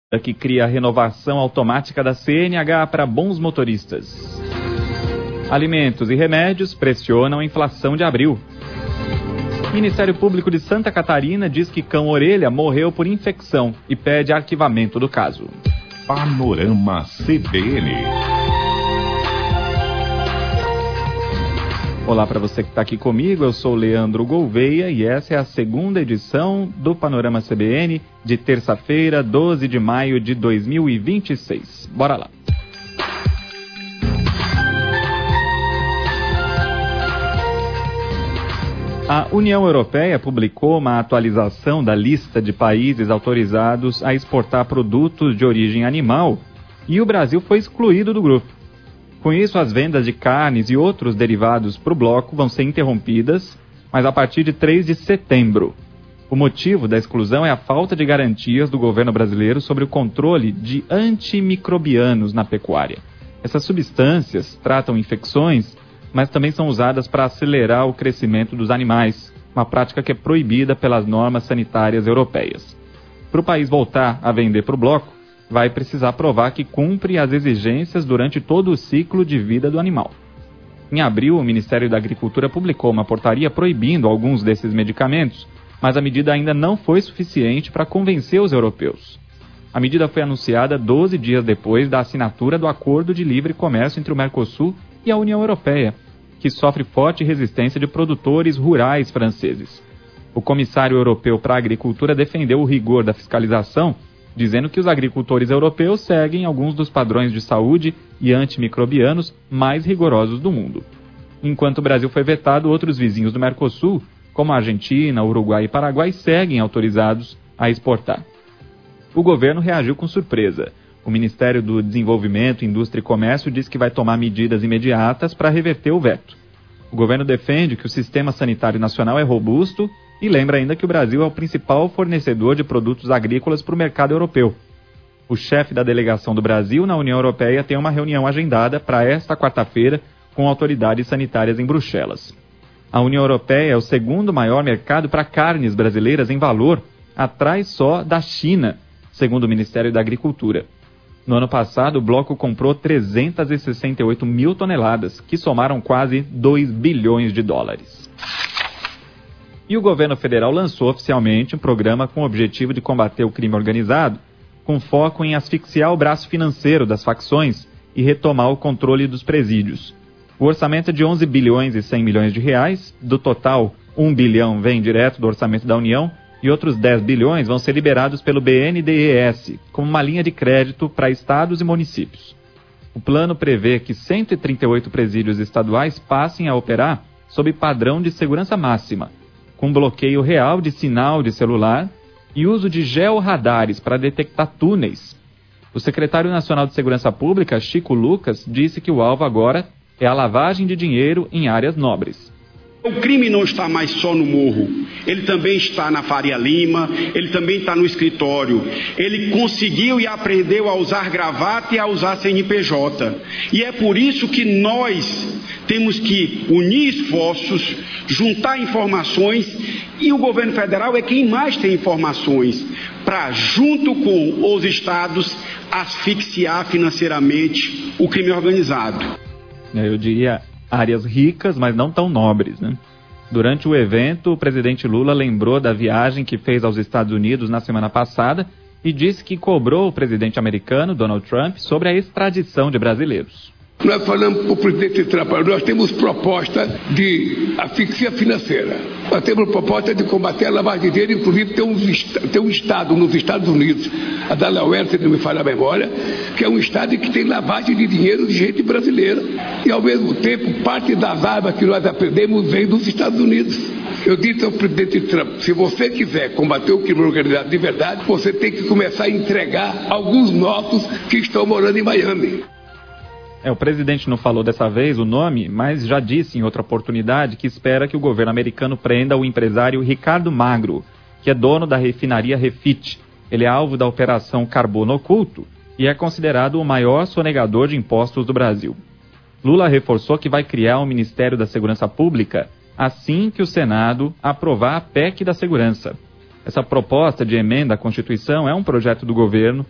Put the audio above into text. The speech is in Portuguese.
que cria a renovação automática da CNH para bons motoristas. Alimentos e remédios pressionam a inflação de abril. Ministério Público de Santa Catarina diz que cão orelha morreu por infecção e pede arquivamento do caso. Panorama CBN. Olá para você que está aqui comigo, eu sou Leandro Gouveia e essa é a segunda edição do Panorama CBN de terça-feira, 12 de maio de 2026. Bora lá! A União Europeia publicou uma atualização da lista de países autorizados a exportar produtos de origem animal e o Brasil foi excluído do grupo. Com isso, as vendas de carnes e outros derivados para o bloco vão ser interrompidas, mas a partir de 3 de setembro. O motivo da exclusão é a falta de garantias do governo brasileiro sobre o controle de antimicrobianos na pecuária. Essas substâncias tratam infecções, mas também são usadas para acelerar o crescimento dos animais, uma prática que é proibida pelas normas sanitárias europeias. Para o país voltar a vender para o bloco, vai precisar provar que cumpre as exigências durante todo o ciclo de vida do animal. Em abril, o Ministério da Agricultura publicou uma portaria proibindo alguns desses medicamentos, mas a medida ainda não foi suficiente para convencer os europeus. A medida foi anunciada 12 dias depois da assinatura do Acordo de Livre Comércio entre o Mercosul e a União Europeia, que sofre forte resistência de produtores rurais franceses. O comissário europeu para a Agricultura defendeu o rigor da fiscalização, dizendo que os agricultores europeus seguem alguns dos padrões de saúde e antimicrobianos mais rigorosos do mundo. Enquanto o Brasil foi vetado, outros vizinhos do Mercosul, como a Argentina, Uruguai e Paraguai, seguem autorizados a exportar. O governo reagiu com surpresa. O Ministério do Desenvolvimento, Indústria e Comércio diz que vai tomar medidas imediatas para reverter o veto. O governo defende que o sistema sanitário nacional é robusto e lembra ainda que o Brasil é o principal fornecedor de produtos agrícolas para o mercado europeu. O chefe da delegação do Brasil na União Europeia tem uma reunião agendada para esta quarta-feira com autoridades sanitárias em Bruxelas. A União Europeia é o segundo maior mercado para carnes brasileiras em valor, atrás só da China, segundo o Ministério da Agricultura. No ano passado, o bloco comprou 368 mil toneladas, que somaram quase 2 bilhões de dólares. E o governo federal lançou oficialmente um programa com o objetivo de combater o crime organizado, com foco em asfixiar o braço financeiro das facções e retomar o controle dos presídios. O orçamento é de 11 bilhões e 100 milhões de reais, do total 1 bilhão vem direto do orçamento da União e outros 10 bilhões vão ser liberados pelo BNDES, como uma linha de crédito para estados e municípios. O plano prevê que 138 presídios estaduais passem a operar sob padrão de segurança máxima, com bloqueio real de sinal de celular e uso de georradares para detectar túneis. O secretário nacional de Segurança Pública, Chico Lucas, disse que o alvo agora é a lavagem de dinheiro em áreas nobres. O crime não está mais só no morro, ele também está na Faria Lima, ele também está no escritório. Ele conseguiu e aprendeu a usar gravata e a usar CNPJ. E é por isso que nós temos que unir esforços, juntar informações, e o governo federal é quem mais tem informações, para, junto com os estados, asfixiar financeiramente o crime organizado. Eu diria áreas ricas, mas não tão nobres, né? Durante o evento, o presidente Lula lembrou da viagem que fez aos Estados Unidos na semana passada e disse que cobrou o presidente americano, Donald Trump, sobre a extradição de brasileiros. Nós falamos para o presidente Trump, nós temos proposta de asfixia financeira. Nós temos proposta de combater a lavagem de dinheiro, inclusive tem um estado nos Estados Unidos, a Delaware, se não me falha a memória, que é um estado que tem lavagem de dinheiro de gente brasileira. E ao mesmo tempo, parte das armas que nós aprendemos vem dos Estados Unidos. Eu disse ao presidente Trump, se você quiser combater o crime organizado de verdade, você tem que começar a entregar alguns nossos que estão morando em Miami. O presidente não falou dessa vez o nome, mas já disse em outra oportunidade que espera que o governo americano prenda o empresário Ricardo Magro, que é dono da refinaria Refit. Ele é alvo da Operação Carbono Oculto e é considerado o maior sonegador de impostos do Brasil. Lula reforçou que vai criar um Ministério da Segurança Pública assim que o Senado aprovar a PEC da Segurança. Essa proposta de emenda à Constituição é um projeto do governo